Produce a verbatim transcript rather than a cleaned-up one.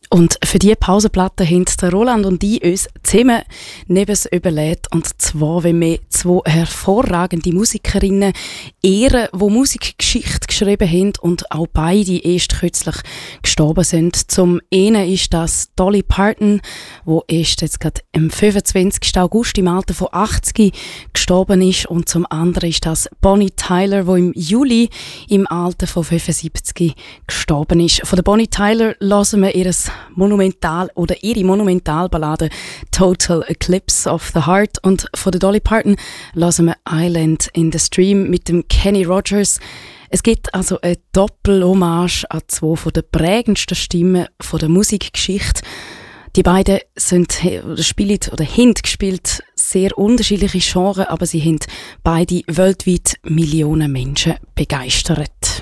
Und für diese Pausenplatte haben der Roland und ich uns zusammen nebens überlegt. Und zwar, wenn wir zwei hervorragende Musikerinnen ehren, die Musikgeschichte geschrieben haben und auch beide erst kürzlich gestorben sind. Zum einen ist das Dolly Parton, die erst jetzt gerade am fünfundzwanzigsten August im Alter von achtzig gestorben ist. Und zum anderen ist das Bonnie Tyler, die im Juli im Alter von fünfundsiebzig gestorben ist. Von der Bonnie Tyler hören wir ihr Monumental oder ihre Monumentalballade Total Eclipse of the Heart, und von der Dolly Parton hören wir Island in the Stream mit dem Kenny Rogers. Es gibt also eine Doppelhommage an zwei von den prägendsten Stimmen von der Musikgeschichte. Die beiden sind oder spielen oder haben gespielt sehr unterschiedliche Genres, aber sie haben beide weltweit Millionen Menschen begeistert.